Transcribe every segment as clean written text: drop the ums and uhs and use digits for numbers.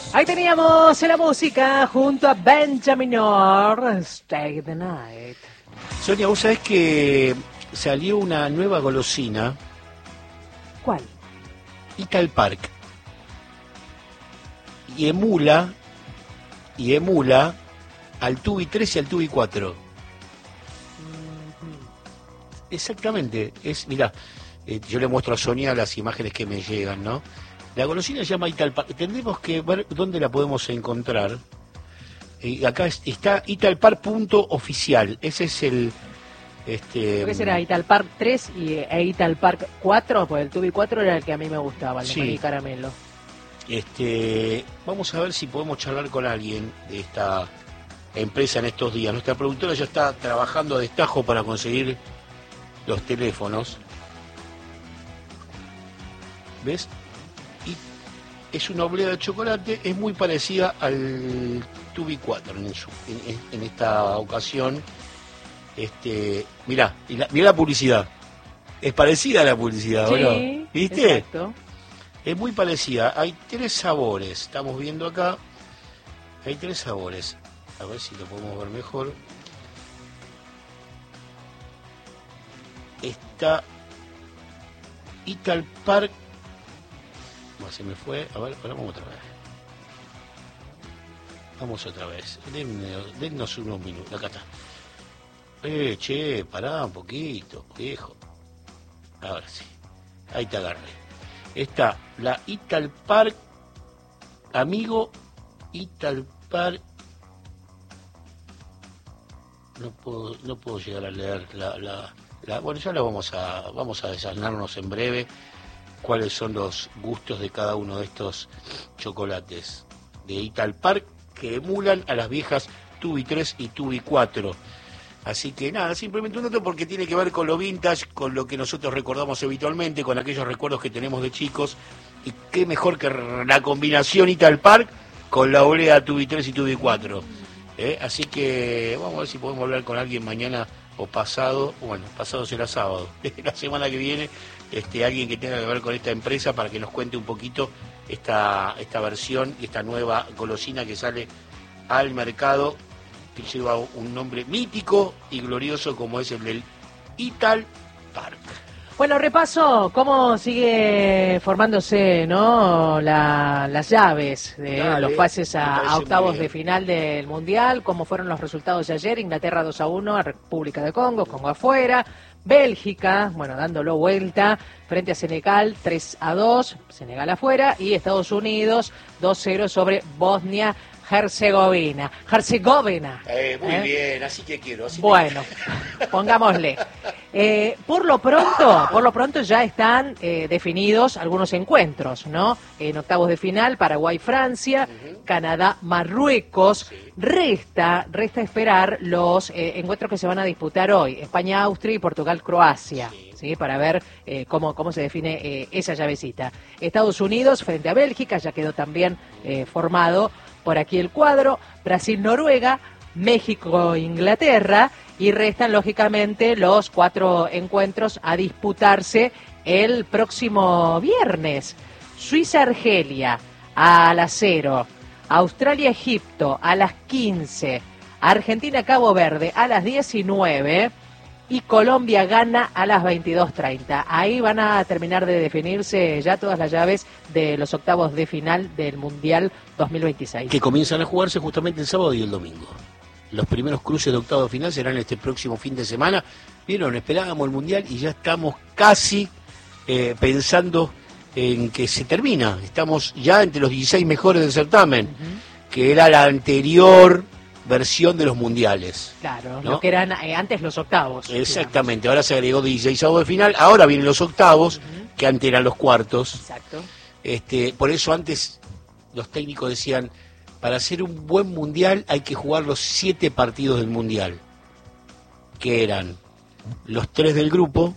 Ahí teníamos la música junto a Benjamin Orr, Stay the Night. Sonia, vos sabés que salió una nueva golosina. ¿Cuál? Ital Park. Y emula al Tubi 3 y al Tubi 4. Exactamente. Mirá, yo le muestro a Sonia las imágenes que me llegan, ¿no? La golosina se llama Ital Park. Tendremos que ver dónde la podemos encontrar. Acá está italpark.oficial. Ese es el... Creo que será Ital Park 3 e Ital Park 4, pues el Tubi 4 era el que a mí me gustaba, el de maní caramelo. Vamos a ver si podemos charlar con alguien de esta empresa en estos días. Nuestra productora ya está trabajando a destajo para conseguir los teléfonos. ¿Ves? Y es una oblea de chocolate, es muy parecida al Tubi 4 en esta ocasión. Mirá la publicidad. Es parecida a la publicidad, sí, ¿no? ¿Viste? Exacto. Es muy parecida. Hay 3 sabores. Estamos viendo acá. Hay 3 sabores. A ver si lo podemos ver mejor. Está Ital Park. Se me fue. A ver, vamos otra vez. Vamos otra vez. Dennos unos minutos. Acá está. Che, pará un poquito, viejo. Ahora sí. Ahí te agarré. Está la Ital Park, amigo, Ital Park. No puedo llegar a leer bueno, ya lo vamos a desasnarnos en breve cuáles son los gustos de cada uno de estos chocolates de Ital Park que emulan a las viejas Tubi 3 y Tubi 4. Así que nada, simplemente un dato porque tiene que ver con lo vintage, con lo que nosotros recordamos habitualmente, con aquellos recuerdos que tenemos de chicos. Y qué mejor que la combinación Ital Park con la oblea Tubi 3 y Tubi 4. Así que vamos a ver si podemos hablar con alguien mañana o pasado. Bueno, pasado será sábado. La semana que viene, alguien que tenga que ver con esta empresa para que nos cuente un poquito esta versión y esta nueva golosina que sale al mercado, que lleva un nombre mítico y glorioso como es el del Ital Park. Bueno, repaso cómo sigue formándose, ¿no? Las llaves de los pases a octavos de final del Mundial, cómo fueron los resultados de ayer. Inglaterra 2-1 a República de Congo, Congo afuera. Bélgica, bueno, dándolo vuelta frente a Senegal 3-2, Senegal afuera. Y Estados Unidos 2-0 sobre Bosnia-Herzegovina. Muy bien, así que quiero. Bueno, pongámosle. Por lo pronto ya están definidos algunos encuentros, ¿no? En octavos de final, Paraguay-Francia, Canadá-Marruecos. Sí. Resta esperar los encuentros que se van a disputar hoy, España-Austria y Portugal-Croacia. Sí, para ver cómo se define esa llavecita. Estados Unidos frente a Bélgica, ya quedó también formado por aquí el cuadro. Brasil-Noruega, México-Inglaterra, y restan lógicamente los 4 encuentros a disputarse el próximo viernes. Suiza-Argelia a las 0, Australia-Egipto a las 15, Argentina-Cabo Verde a las 19 y Colombia-Ghana a las 22:30. Ahí van a terminar de definirse ya todas las llaves de los octavos de final del Mundial 2026. Que comienzan a jugarse justamente el sábado y el domingo. Los primeros cruces de octavo de final serán este próximo fin de semana. Vieron, esperábamos el Mundial y ya estamos casi pensando en que se termina. Estamos ya entre los 16 mejores del certamen, que era la anterior versión de los mundiales. Claro, ¿no? Lo que eran antes los octavos. Exactamente, ahora se agregó 16 de final, ahora vienen los octavos, que antes eran los cuartos. Exacto. Por eso antes los técnicos decían, para hacer un buen mundial hay que jugar los 7 partidos del mundial, que eran los 3 del grupo,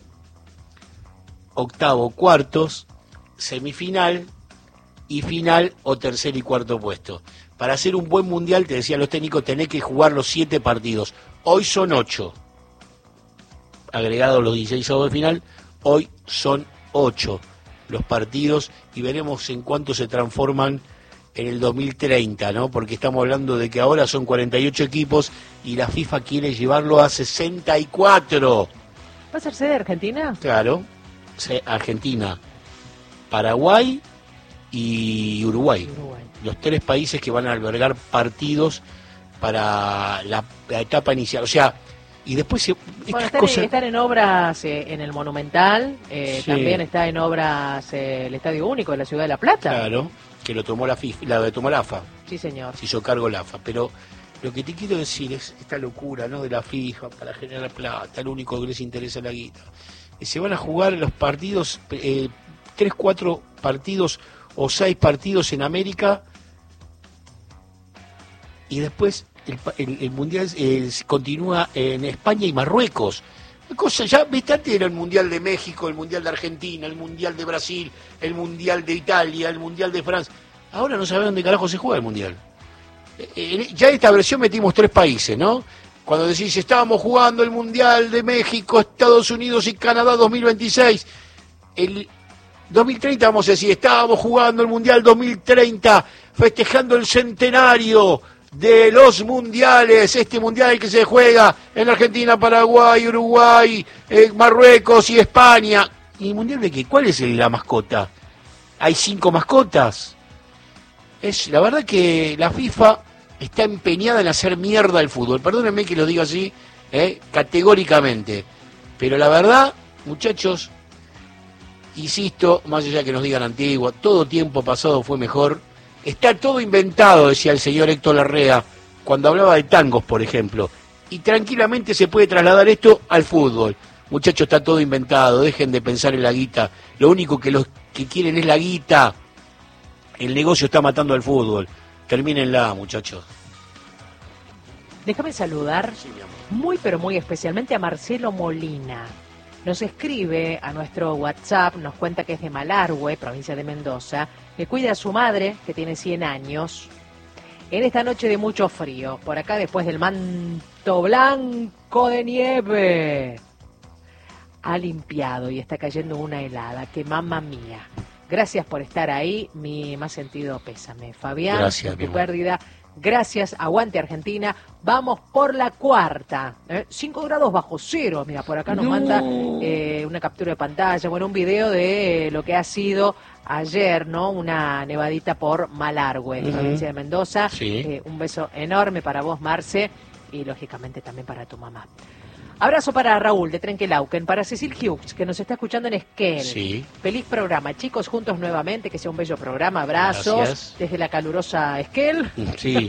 octavo, cuartos, semifinal y final o tercer y cuarto puesto. Para hacer un buen mundial, te decían los técnicos, tenés que jugar los 7 partidos. Hoy son 8. Agregados los 16 de final, hoy son 8 los partidos y veremos en cuánto se transforman en el 2030, ¿no? Porque estamos hablando de que ahora son 48 equipos y la FIFA quiere llevarlo a 64. ¿Va a ser sede de Argentina? Claro, Argentina, Paraguay y Uruguay. Los 3 países que van a albergar partidos para la etapa inicial. O sea, y después bueno, están en obras en el Monumental, sí. También está en obras el Estadio Único de la Ciudad de La Plata. Claro, que lo tomó la FIFA, lo tomó la AFA. Sí, señor. Se hizo cargo la AFA, pero lo que te quiero decir es esta locura, ¿no? De la FIFA para generar plata, lo único que les interesa es la guita. Se van a jugar los partidos, 3, 4 partidos o 6 partidos en América y después el Mundial continúa en España y Marruecos. Cosa, ya viste, antes era el Mundial de México, el Mundial de Argentina, el Mundial de Brasil, el Mundial de Italia, el Mundial de Francia. Ahora no saben dónde carajo se juega el Mundial. Ya en esta versión metimos 3 países, ¿no? Cuando decís, estábamos jugando el Mundial de México, Estados Unidos y Canadá 2026, el 2030 vamos a decir, estábamos jugando el Mundial 2030, festejando el centenario de los mundiales, este mundial que se juega en Argentina, Paraguay, Uruguay, Marruecos y España. ¿Y el mundial de qué? ¿Cuál es la mascota? ¿Hay 5 mascotas? La verdad que la FIFA está empeñada en hacer mierda al fútbol. Perdónenme que lo diga así, categóricamente. Pero la verdad, muchachos, insisto, más allá que nos digan antiguo, todo tiempo pasado fue mejor. Está todo inventado, decía el señor Héctor Larrea, cuando hablaba de tangos, por ejemplo. Y tranquilamente se puede trasladar esto al fútbol. Muchachos, está todo inventado, dejen de pensar en la guita. Lo único que los que quieren es la guita. El negocio está matando al fútbol. Termínenla, muchachos. Déjame saludar muy pero muy especialmente a Marcelo Molina. Nos escribe a nuestro WhatsApp, nos cuenta que es de Malargüe, provincia de Mendoza, que cuida a su madre, que tiene 100 años, en esta noche de mucho frío. Por acá, después del manto blanco de nieve, ha limpiado y está cayendo una helada. ¡Qué mamma mía! Gracias por estar ahí, mi más sentido pésame. Fabián, gracias, tu pérdida. Gracias, aguante Argentina. Vamos por la 4ª. 5 grados bajo cero. Mira, por acá nos manda una captura de pantalla, bueno, un video de lo que ha sido ayer, ¿no? Una nevadita por Malargüe, provincia de Mendoza. Sí. Un beso enorme para vos, Marce, y lógicamente también para tu mamá. Abrazo para Raúl de Trenquelauquen, para Cecil Hughes, que nos está escuchando en Esquel. Sí. Feliz programa, chicos, juntos nuevamente, que sea un bello programa. Abrazos. Gracias. Desde la calurosa Esquel. Sí.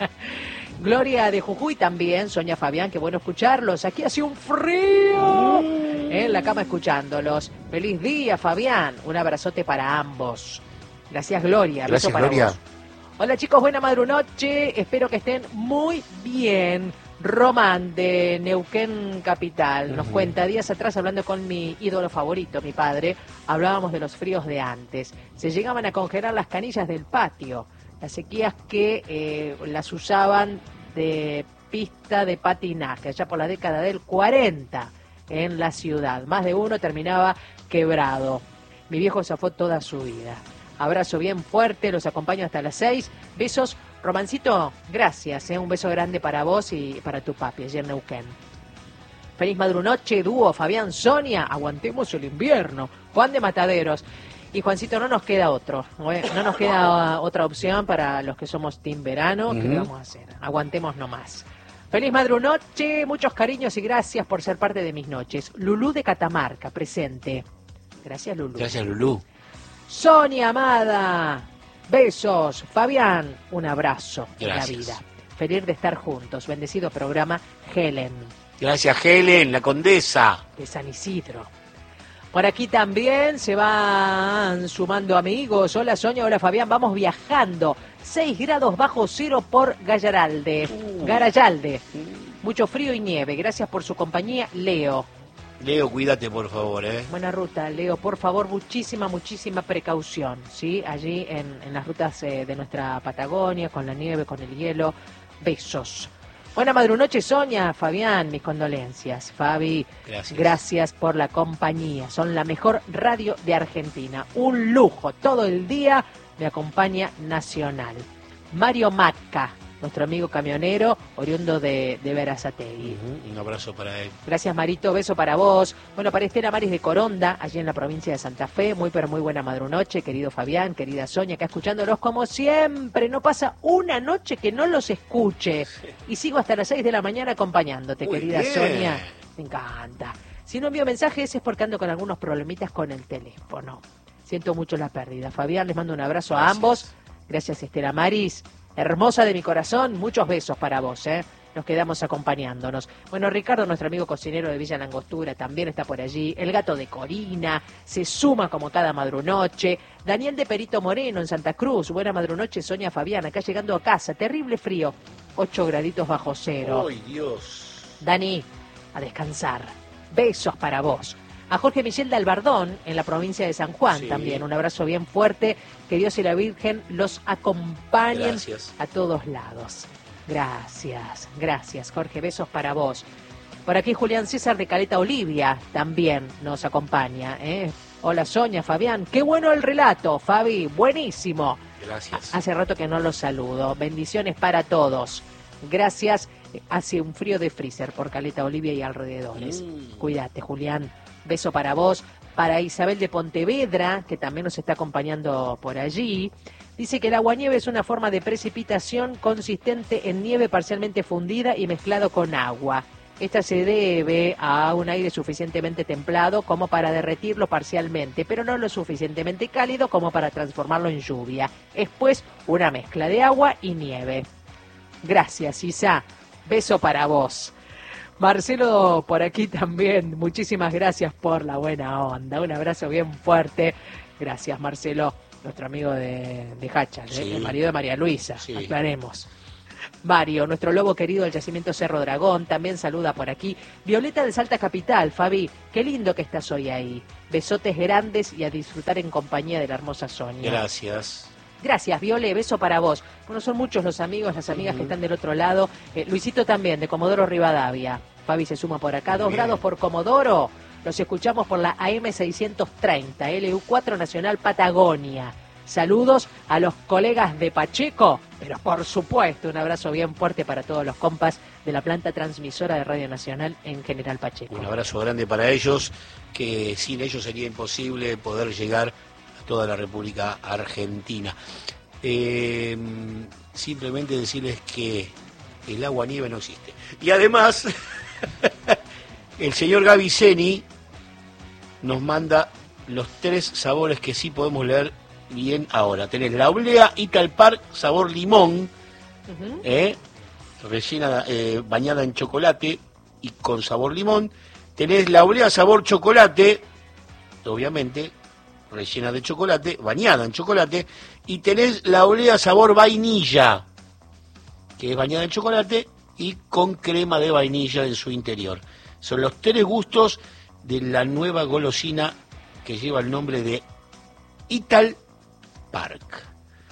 Gloria de Jujuy también, Sonia Fabián, qué bueno escucharlos. Aquí hace un frío en la cama escuchándolos. Feliz día, Fabián. Un abrazote para ambos. Gracias, Gloria. Gracias, para Gloria. vos. Hola, chicos, buena madrunoche. Espero que estén muy bien. Román de Neuquén Capital nos cuenta, días atrás hablando con mi ídolo favorito, mi padre, hablábamos de los fríos de antes. Se llegaban a congelar las canillas del patio, las sequías que las usaban de pista de patinaje, allá por la década del 40 en la ciudad. Más de uno terminaba quebrado. Mi viejo zafó toda su vida. Abrazo bien fuerte, los acompaño hasta las 6. Besos. Romancito, gracias, un beso grande para vos y para tu papi, allí en Neuquén. Feliz madrunoche, dúo, Fabián, Sonia, aguantemos el invierno. Juan de Mataderos. Y Juancito, no nos queda otro, no nos queda otra opción para los que somos team verano. ¿Qué vamos a hacer? Aguantemos nomás. Feliz madrunoche, muchos cariños y gracias por ser parte de mis noches. Lulú de Catamarca, presente. Gracias, Lulú. Gracias, Lulú. Sonia, amada. Besos. Fabián, un abrazo. Gracias. En la vida. Feliz de estar juntos. Bendecido programa, Helen. Gracias, Helen, la condesa. De San Isidro. Por aquí también se van sumando amigos. Hola, Sonia, hola, Fabián. Vamos viajando. 6 grados bajo cero por Garayalde. Mucho frío y nieve. Gracias por su compañía, Leo. Leo, cuídate, por favor, Buena ruta, Leo. Por favor, muchísima precaución, ¿sí? Allí en las rutas de nuestra Patagonia, con la nieve, con el hielo. Besos. Buena madrunoche, Sonia, Fabián, mis condolencias. Fabi, gracias por la compañía. Son la mejor radio de Argentina. Un lujo todo el día me acompaña Nacional. Mario Macca, nuestro amigo camionero, oriundo de Berazategui. Un abrazo para él. Gracias, Marito, beso para vos. Bueno, para Estela Maris de Coronda, allí en la provincia de Santa Fe, muy pero muy buena madrunoche, querido Fabián, querida Sonia, acá escuchándolos como siempre, no pasa una noche que no los escuche. Y sigo hasta las 6 de la mañana acompañándote, Muy querida bien. Sonia, me encanta. Si no envío mensajes es porque ando con algunos problemitas con el teléfono. Siento mucho la pérdida. Fabián, les mando un abrazo a ambos. Gracias, Estela Maris. Hermosa de mi corazón, muchos besos para vos, ¿eh? Nos quedamos acompañándonos. Bueno, Ricardo, nuestro amigo cocinero de Villa Langostura, también está por allí. El gato de Corina se suma como cada madrunoche. Daniel de Perito Moreno en Santa Cruz. Buena madrunoche, Sonia, Fabián. Acá llegando a casa. Terrible frío. 8 graditos bajo cero. ¡Ay, Dios! Dani, a descansar. Besos para vos. A Jorge Michel de Albardón, en la provincia de San Juan, Sí. también. Un abrazo bien fuerte. Que Dios y la Virgen los acompañen Gracias. a todos lados. Gracias, Jorge. Besos para vos. Por aquí Julián César de Caleta Olivia también nos acompaña, ¿eh? Hola, Sonia, Fabián. Qué bueno el relato, Fabi. Buenísimo. Gracias. Hace rato que no los saludo. Bendiciones para todos. Gracias. Hace un frío de freezer por Caleta Olivia y alrededores. Cuídate, Julián. Beso para vos. Para Isabel de Pontevedra, que también nos está acompañando por allí. Dice que el aguanieve es una forma de precipitación consistente en nieve parcialmente fundida y mezclado con agua. Esta se debe a un aire suficientemente templado como para derretirlo parcialmente, pero no lo suficientemente cálido como para transformarlo en lluvia. Es pues una mezcla de agua y nieve. Gracias, Isa. Beso para vos. Marcelo por aquí también, muchísimas gracias por la buena onda, un abrazo bien fuerte. Gracias, Marcelo, nuestro amigo de Hacha, Sí. el marido de María Luisa, Sí. aclaremos. Mario, nuestro lobo querido del yacimiento Cerro Dragón, también saluda por aquí. Violeta de Salta Capital, Fabi, qué lindo que estás hoy ahí. Besotes grandes y a disfrutar en compañía de la hermosa Sonia. Gracias. Gracias, Viole, beso para vos. Bueno, son muchos los amigos, las amigas que están del otro lado. Luisito también, de Comodoro Rivadavia. Fabi se suma por acá, 2 Bien. grados por Comodoro. Los escuchamos por la AM630, LU4 Nacional Patagonia. Saludos a los colegas de Pacheco, pero por supuesto un abrazo bien fuerte para todos los compas de la planta transmisora de Radio Nacional en General Pacheco. Un abrazo grande para ellos, que sin ellos sería imposible poder llegar a toda la República Argentina. Simplemente decirles que el agua nieve no existe. Y además, el señor Gaviceni nos manda los 3 sabores que sí podemos leer bien ahora. Tenés la Oblea Ital Park sabor limón, rellena, bañada en chocolate y con sabor limón. Tenés la Oblea sabor chocolate, obviamente rellena de chocolate, bañada en chocolate. Y tenés la Oblea sabor vainilla, que es bañada en chocolate y con crema de vainilla en su interior. Son los 3 gustos de la nueva golosina que lleva el nombre de Ital Park.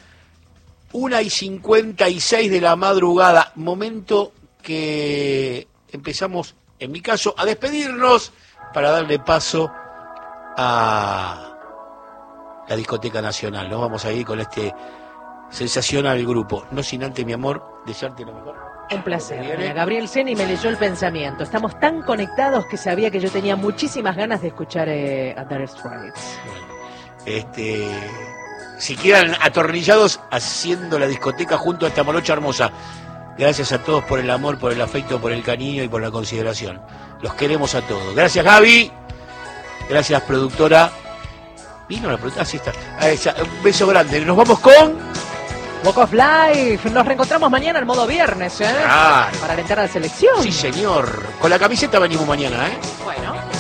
1:56 de la madrugada, momento que empezamos, en mi caso, a despedirnos para darle paso a la Discoteca Nacional. Nos vamos a ir con este sensacional grupo. No sin antes, mi amor, desearte lo mejor. Un placer. Mira, Gabriel Seni me leyó el pensamiento. Estamos tan conectados que sabía que yo tenía muchísimas ganas de escuchar a Dire Straits. Bueno, si quedan atornillados haciendo la discoteca junto a esta morocha hermosa. Gracias a todos por el amor, por el afecto, por el cariño y por la consideración. Los queremos a todos. Gracias, Gaby. Gracias, productora. ¿Vino la productora? Sí está. Un beso grande. Nos vamos con... Walk of Life. Nos reencontramos mañana en modo viernes, ¿eh? Claro. Para alentar a la selección. Sí, señor. Con la camiseta venimos mañana, ¿eh? Bueno.